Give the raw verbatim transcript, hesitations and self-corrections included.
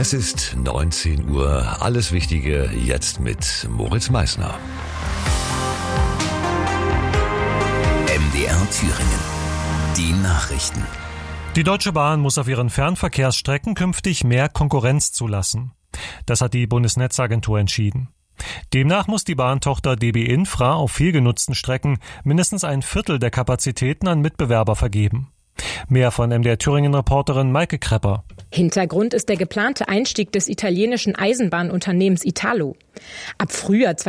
Es ist neunzehn Uhr. Alles Wichtige jetzt mit Moritz Meissner. M D R Thüringen. Die Nachrichten. Die Deutsche Bahn muss auf ihren Fernverkehrsstrecken künftig mehr Konkurrenz zulassen. Das hat die Bundesnetzagentur entschieden. Demnach muss die Bahntochter D B Infra auf viel genutzten Strecken mindestens ein Viertel der Kapazitäten an Mitbewerber vergeben. Mehr von M D R Thüringen-Reporterin Maike Krepper. Hintergrund ist der geplante Einstieg des italienischen Eisenbahnunternehmens Italo. Ab Frühjahr